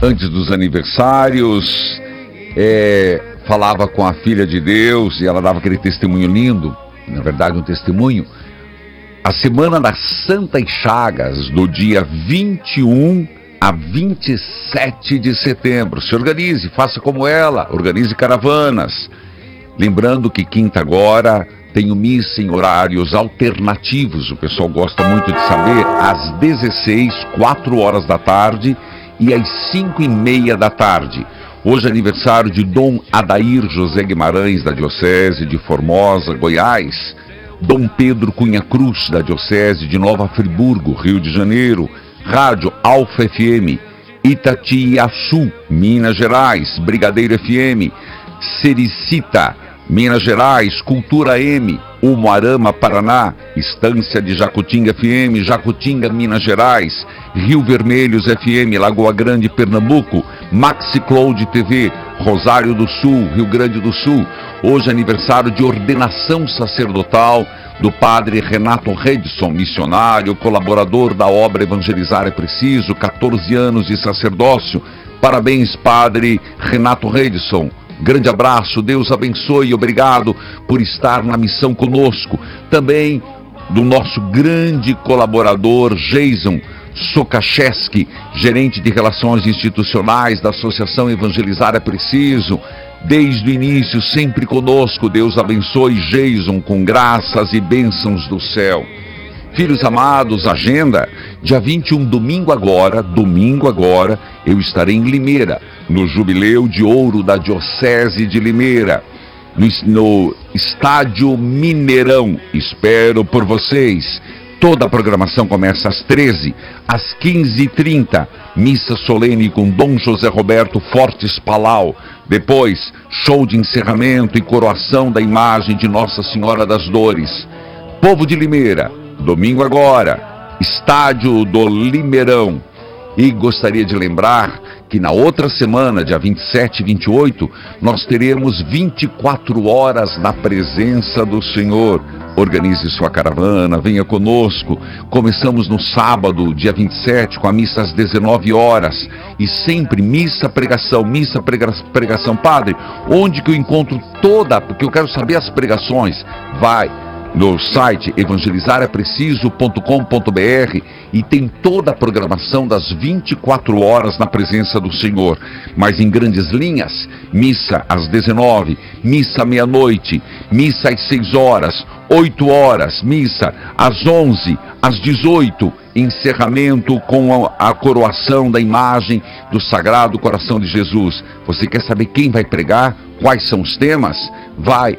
antes dos aniversários, falava com a filha de Deus e ela dava aquele testemunho lindo, na verdade um testemunho. A Semana das Santas Chagas, do dia 21 a 27 de setembro. Se organize, faça como ela, organize caravanas. Lembrando que quinta agora tem o missa em horários alternativos, o pessoal gosta muito de saber, às 16, 4 horas da tarde e às 5:30 da tarde. Hoje é aniversário de Dom Adair José Guimarães, da Diocese de Formosa, Goiás. Dom Pedro Cunha Cruz, da Diocese de Nova Friburgo, Rio de Janeiro. Rádio Alfa FM, Itatiaçu, Minas Gerais. Brigadeiro FM, Sericita, Minas Gerais. Cultura M, Umuarama, Paraná. Estância de Jacutinga FM, Jacutinga, Minas Gerais. Rio Vermelhos FM, Lagoa Grande, Pernambuco. Maxi Cloud TV, Rosário do Sul, Rio Grande do Sul. Hoje é aniversário de ordenação sacerdotal do padre Renato Redson, missionário, colaborador da obra Evangelizar é Preciso, 14 anos de sacerdócio. Parabéns, padre Renato Redson. Grande abraço, Deus abençoe e obrigado por estar na missão conosco. Também do nosso grande colaborador, Jason Sokacheski, gerente de Relações Institucionais da Associação Evangelizar é Preciso. Desde o início, sempre conosco. Deus abençoe Jason com graças e bênçãos do céu. Filhos amados, agenda, dia 21, domingo agora, eu estarei em Limeira, no Jubileu de Ouro da Diocese de Limeira, no Estádio Mineirão. Espero por vocês. Toda a programação começa às 13, às 15h30, missa solene com Dom José Roberto Fortes Palau. Depois, show de encerramento e coroação da imagem de Nossa Senhora das Dores. Povo de Limeira, domingo agora, estádio do Limeirão. E gostaria de lembrar que na outra semana, dia 27 e 28, nós teremos 24 horas na presença do Senhor. Organize sua caravana, venha conosco. Começamos no sábado, dia 27, com a missa às 19 horas. E sempre missa, pregação. Padre, onde que eu encontro porque eu quero saber as pregações. Vai no site evangelizarepreciso.com.br e tem toda a programação das 24 horas na presença do Senhor. Mas em grandes linhas, missa às 19, missa à meia-noite, missa às 6 horas, 8 horas, missa às 11, às 18, encerramento com a coroação da imagem do Sagrado Coração de Jesus. Você quer saber quem vai pregar? Quais são os temas? Vai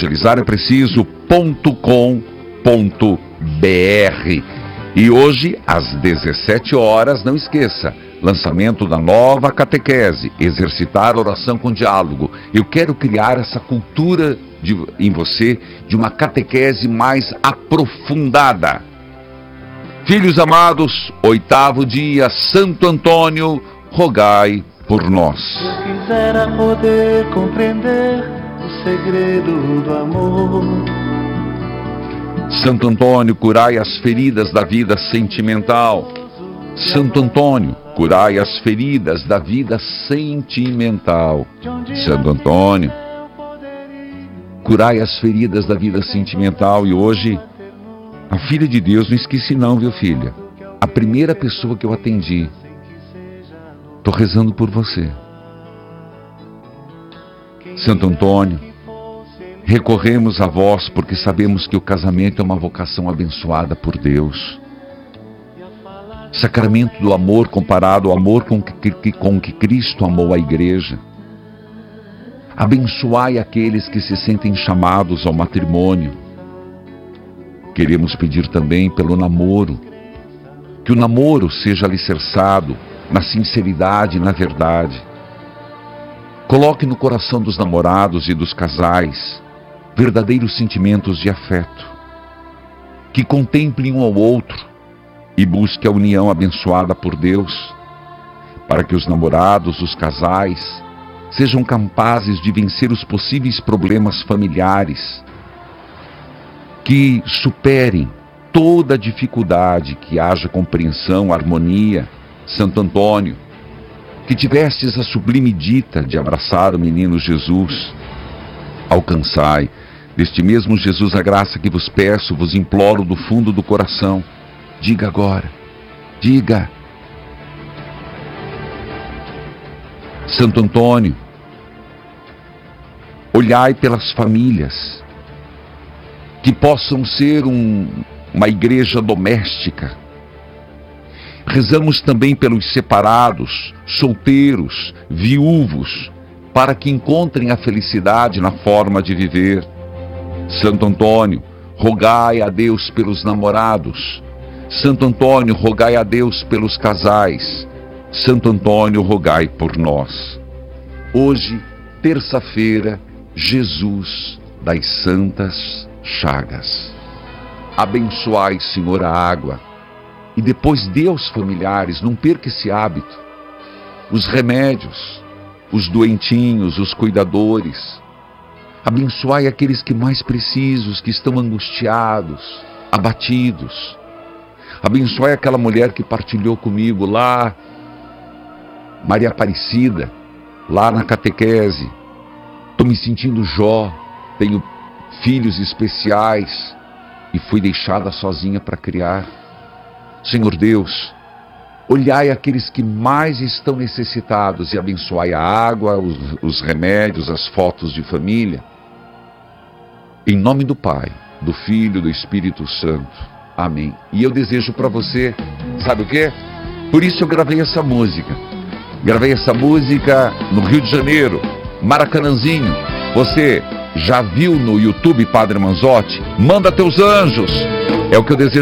evangelizarepreciso.com.br. E hoje, às 17 horas, não esqueça, lançamento da nova catequese, exercitar oração com diálogo. Eu quero criar essa cultura em você de uma catequese mais aprofundada. Filhos amados, 8º dia, Santo Antônio, rogai por nós. Eu quisera poder compreender o segredo do amor. Santo Antônio, curai as feridas da vida sentimental. Santo Antônio, curai as feridas da vida sentimental. Santo Antônio, curai as feridas da vida sentimental. E hoje, a filha de Deus, não esqueci não, viu, filha? A primeira pessoa que eu atendi. Estou rezando por você. Santo Antônio, recorremos a vós porque sabemos que o casamento é uma vocação abençoada por Deus. Sacramento do amor comparado ao amor com que Cristo amou a igreja. Abençoai aqueles que se sentem chamados ao matrimônio. Queremos pedir também pelo namoro, que o namoro seja alicerçado na sinceridade e na verdade. Coloque no coração dos namorados e dos casais verdadeiros sentimentos de afeto, que contemplem um ao outro e busque a união abençoada por Deus, para que os namorados, os casais, sejam capazes de vencer os possíveis problemas familiares, que superem toda dificuldade, que haja compreensão, harmonia. Santo Antônio, que tivestes a sublime dita de abraçar o menino Jesus. Alcançai deste mesmo Jesus a graça que vos peço, vos imploro do fundo do coração. Diga agora, diga. Santo Antônio, olhai pelas famílias, que possam ser uma igreja doméstica. Rezamos também pelos separados, solteiros, viúvos, para que encontrem a felicidade na forma de viver. Santo Antônio, rogai a Deus pelos namorados. Santo Antônio, rogai a Deus pelos casais. Santo Antônio, rogai por nós. Hoje, terça-feira, Jesus das Santas Chagas. Abençoai, Senhor, a água. E depois dê aos familiares, não perca esse hábito, os remédios, os doentinhos, os cuidadores. Abençoai aqueles que mais precisam, que estão angustiados, abatidos. Abençoai aquela mulher que partilhou comigo lá, Maria Aparecida, lá na catequese. Estou me sentindo Jó, tenho filhos especiais e fui deixada sozinha para criar. Senhor Deus, olhai aqueles que mais estão necessitados e abençoai a água, os remédios, as fotos de família. Em nome do Pai, do Filho, do Espírito Santo. Amém. E eu desejo para você, sabe o quê? Por isso eu gravei essa música. Gravei essa música no Rio de Janeiro, Maracanãzinho. Você já viu no YouTube Padre Manzotti? Manda teus anjos. É o que eu desejo